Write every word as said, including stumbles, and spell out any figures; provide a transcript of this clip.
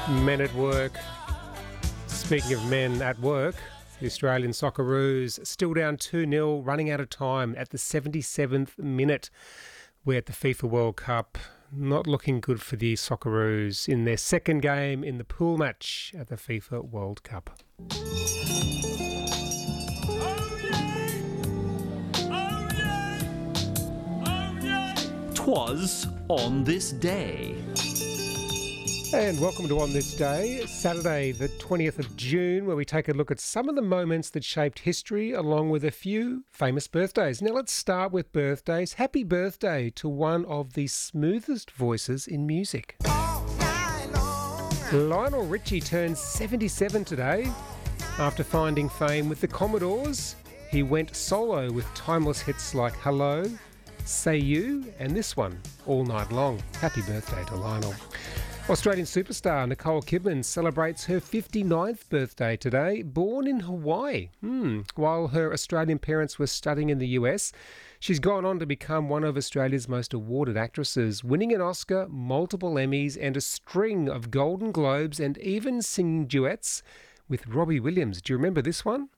Men at work. Speaking of men at work, the Australian Socceroos still down two nil, running out of time at the seventy-seventh minute. We're at the FIFA World Cup. Not looking good for the Socceroos in their second game in the pool match at the FIFA World Cup. Twas on this day. And welcome to On This Day, Saturday the twentieth of June, where we take a look at some of the moments that shaped history along with a few famous birthdays. Now let's start with birthdays. Happy birthday to one of the smoothest voices in music. Lionel Richie turns seventy-seven today. After finding fame with the Commodores, he went solo with timeless hits like Hello, Say You, and this one, All Night Long. Happy birthday to Lionel. Australian superstar Nicole Kidman celebrates her fifty-ninth birthday today, born in Hawaii. Hmm. While her Australian parents were studying in the U S, she's gone on to become one of Australia's most awarded actresses, winning an Oscar, multiple Emmys and a string of Golden Globes, and even singing duets with Robbie Williams. Do you remember this one?